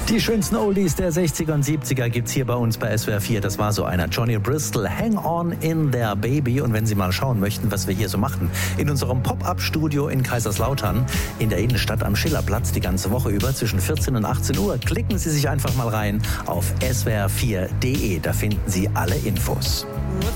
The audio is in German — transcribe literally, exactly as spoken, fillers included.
Die schönsten Oldies der sechziger und siebziger gibt's hier bei uns bei S W R vier. Das war so einer. Johnny Bristol, Hang On in There Baby. Und wenn Sie mal schauen möchten, was wir hier so machen, in unserem Pop-Up-Studio in Kaiserslautern, in der Innenstadt am Schillerplatz, die ganze Woche über zwischen vierzehn und achtzehn Uhr, klicken Sie sich einfach mal rein auf S W R vier Punkt de. Da finden Sie alle Infos.